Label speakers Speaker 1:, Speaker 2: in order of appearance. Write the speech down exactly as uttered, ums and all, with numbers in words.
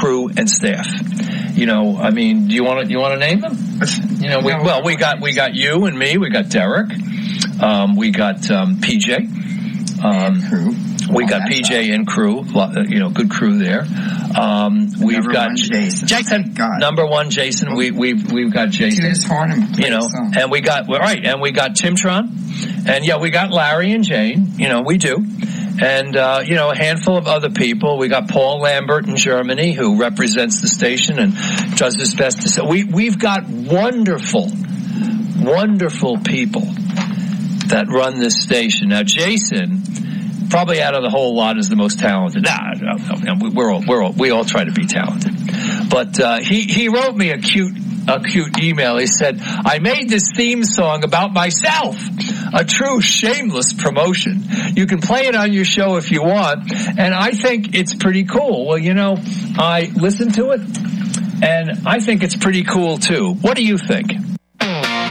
Speaker 1: crew and staff. You know, I mean, do you want to you want to name them? You know, we, well, we got we got you and me. We got Derek. Um, we got um, P J. Um,
Speaker 2: crew.
Speaker 1: We oh, got P J and crew. You know, good crew there. Um, we've
Speaker 2: number
Speaker 1: got
Speaker 2: one, Jason.
Speaker 1: Jason, number one, Jason. We we've we've got Jason. You know, and we got well, right, and we got Timtron, and yeah, we got Larry and Jane. You know, we do. And, uh, you know, a handful of other people. We got Paul Lambert in Germany, who represents the station and does his best to say. We, we've got wonderful, wonderful people that run this station. Now, Jason, probably out of the whole lot, is the most talented. Nah, no, no, no, we're all, we're all, we all try to be talented. But, uh, he, he wrote me a cute, a cute email. He said, I made this theme song about myself. A true shameless promotion. You can play it on your show if you want, and I think it's pretty cool. Well, you know, I listened to it, and I think it's pretty cool, too. What do you think?